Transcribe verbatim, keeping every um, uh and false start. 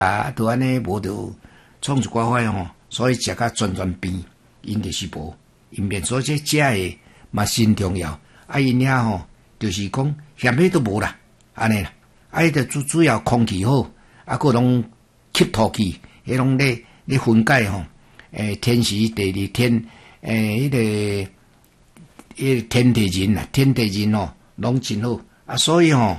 啊，拄安尼无着创一寡块吼，所以食较全全变，因就是无，因变所以这食诶嘛真重要。啊，因遐吼，就是讲嫌迄都无啦，安尼啦。啊，迄个主主要空气好，啊，个拢吸吐气，迄拢咧咧分解吼。诶，天时地利天，诶，迄、那个迄、那个天地人啊，天地人哦，拢真好啊，所以吼、哦，